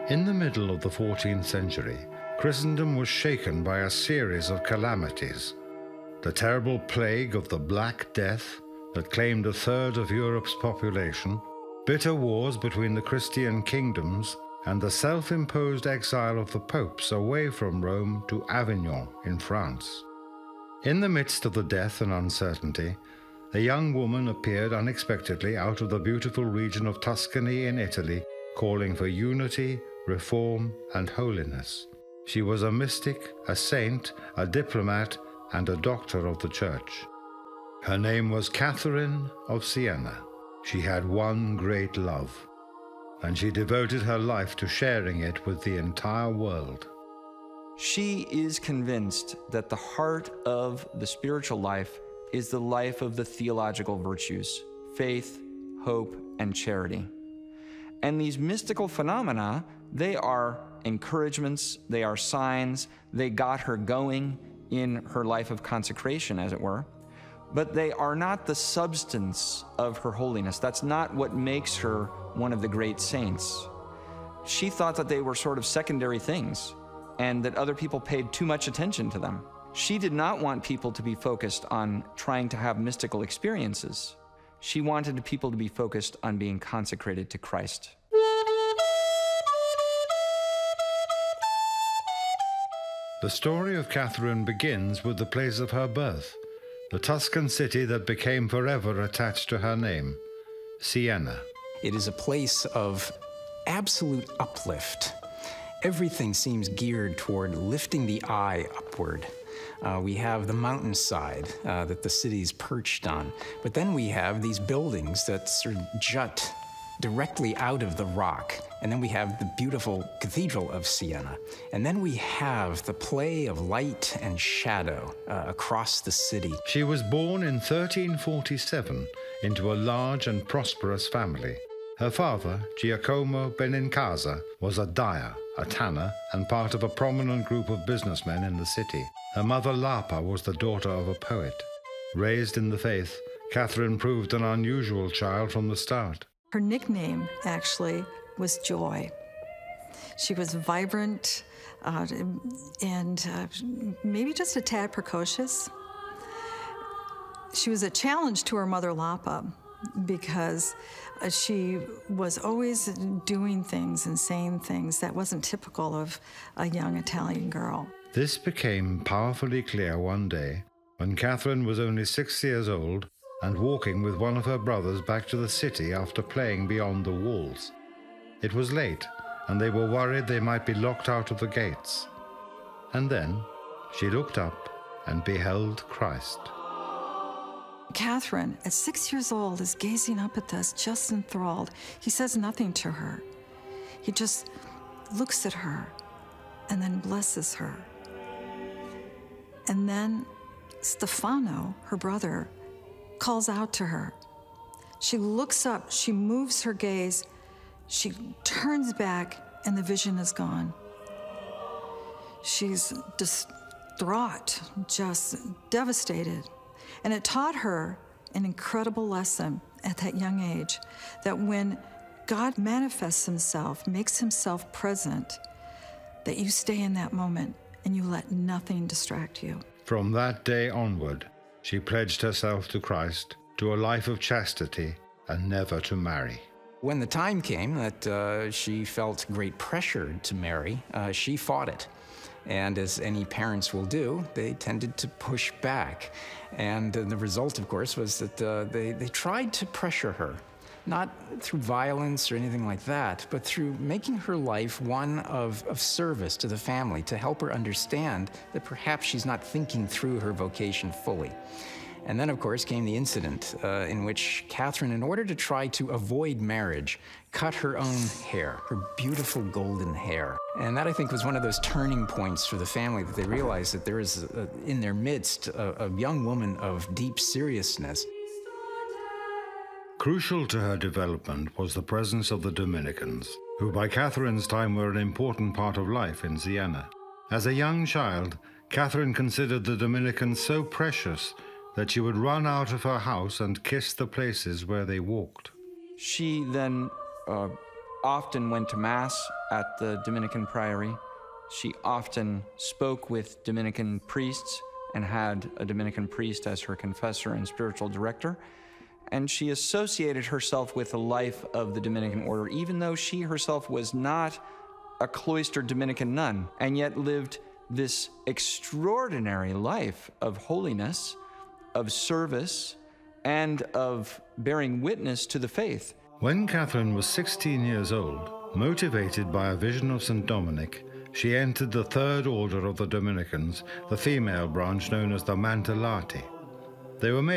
In the middle of the 14th century, Christendom was shaken by a series of calamities. The terrible plague of the Black Death that claimed a third of Europe's population, bitter wars between the Christian kingdoms, and the self-imposed exile of the popes away from Rome to Avignon in France. In the midst of the death and uncertainty, a young woman appeared unexpectedly out of the beautiful region of Tuscany in Italy, calling for unity, reform, and holiness. She was a mystic, a saint, a diplomat, and a doctor of the Church. Her name was Catherine of Siena. She had one great love, and she devoted her life to sharing it with the entire world. She is convinced that the heart of the spiritual life is the life of the theological virtues, faith, hope, and charity. And these mystical phenomena, they are encouragements, they are signs, they got her going in her life of consecration, as it were, but they are not the substance of her holiness. That's not what makes her one of the great saints. She thought that they were sort of secondary things and that other people paid too much attention to them. She did not want people to be focused on trying to have mystical experiences. She wanted people to be focused on being consecrated to Christ. The story of Catherine begins with the place of her birth, the Tuscan city that became forever attached to her name, Siena. It is a place of absolute uplift. Everything seems geared toward lifting the eye upward. We have the mountainside that the city's perched on, but then we have these buildings that sort of jut directly out of the rock. And then we have the beautiful Cathedral of Siena. And then we have the play of light and shadow across the city. She was born in 1347 into a large and prosperous family. Her father, Giacomo Benincasa, was a dyer, a tanner, and part of a prominent group of businessmen in the city. Her mother, Lapa, was the daughter of a poet. Raised in the faith, Catherine proved an unusual child from the start. Her nickname, actually, was Joy. She was vibrant and maybe just a tad precocious. She was a challenge to her mother, Lapa, because she was always doing things and saying things that wasn't typical of a young Italian girl. This became powerfully clear one day when Catherine was only 6 years old and walking with one of her brothers back to the city after playing beyond the walls. It was late, and they were worried they might be locked out of the gates. And then she looked up and beheld Christ. Catherine, at 6 years old, is gazing up at us, just enthralled. He says nothing to her. He just looks at her and then blesses her. And then Stefano, her brother, calls out to her. She looks up, she moves her gaze, she turns back, and the vision is gone. She's distraught, just devastated. And it taught her an incredible lesson at that young age, that when God manifests himself, makes himself present, that you stay in that moment and you let nothing distract you. From that day onward, she pledged herself to Christ, to a life of chastity, and never to marry. When the time came that she felt great pressure to marry, she fought it. And as any parents will do, they tended to push back. And the result, of course, was that they tried to pressure her, not through violence or anything like that, but through making her life one of service to the family, to help her understand that perhaps she's not thinking through her vocation fully. And then, of course, came the incident in which Catherine, in order to try to avoid marriage, cut her own hair, her beautiful golden hair. And that, I think, was one of those turning points for the family, that they realized that there is, in their midst, a young woman of deep seriousness. Crucial to her development was the presence of the Dominicans, who by Catherine's time were an important part of life in Siena. As a young child, Catherine considered the Dominicans so precious that she would run out of her house and kiss the places where they walked. She then often went to Mass at the Dominican Priory. She often spoke with Dominican priests and had a Dominican priest as her confessor and spiritual director. And she associated herself with the life of the Dominican order, even though she herself was not a cloistered Dominican nun, and yet lived this extraordinary life of holiness, of service, and of bearing witness to the faith. When Catherine was 16 years old, motivated by a vision of St. Dominic, she entered the Third Order of the Dominicans, the female branch known as the Mantellati. They were made